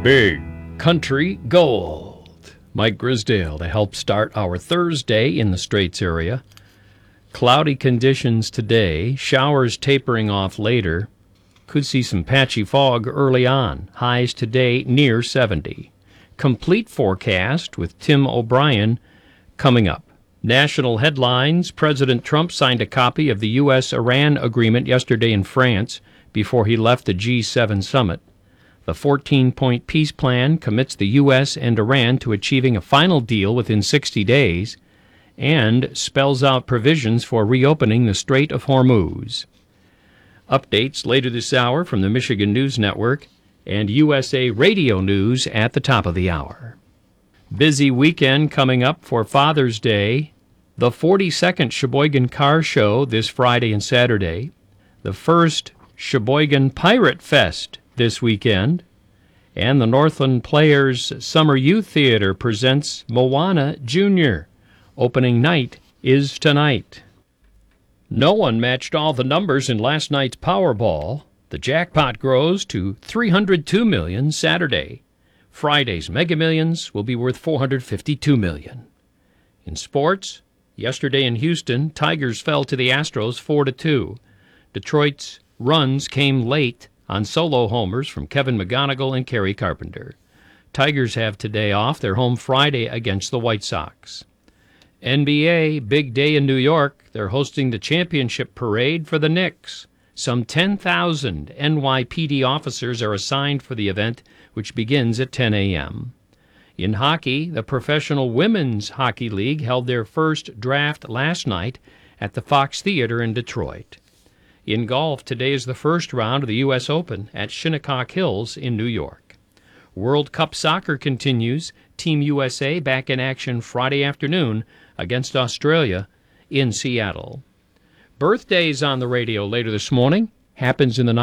Big Country Gold. Mike Grisdale to help start our Thursday in the Straits area. Cloudy conditions today, showers tapering off later. Could see some patchy fog early on. Highs today near 70. Complete forecast with Tim O'Brien coming up. National headlines. President Trump signed a copy of the U.S.-Iran agreement yesterday in France before he left the G7 summit. The 14-point peace plan commits the U.S. and Iran to achieving a final deal within 60 days and spells out provisions for reopening the Strait of Hormuz. Updates later this hour from the Michigan News Network and USA Radio News at the top of the hour. Busy weekend coming up for Father's Day. The 42nd Sheboygan Car Show this Friday and Saturday. The first Sheboygan Pirate Fest this weekend, and the Northland Players Summer Youth Theater presents Moana Jr. Opening night is tonight. No one matched all the numbers in last night's Powerball. The jackpot grows to $302 million Saturday. Friday's Mega Millions will be worth $452 million. In sports, yesterday in Houston, Tigers fell to the Astros 4-2. Detroit's runs came late on solo homers from Kevin McGonigal and Kerry Carpenter. Tigers have today off. They're home Friday against the White Sox. NBA, big day in New York. They're hosting the championship parade for the Knicks. Some 10,000 NYPD officers are assigned for the event, which begins at 10 a.m. In hockey, the Professional Women's Hockey League held their first draft last night at the Fox Theater in Detroit. In golf, today is the first round of the U.S. Open at Shinnecock Hills in New York. World Cup soccer continues. Team USA back in action Friday afternoon against Australia in Seattle. Birthdays on the radio later this morning. Happens in the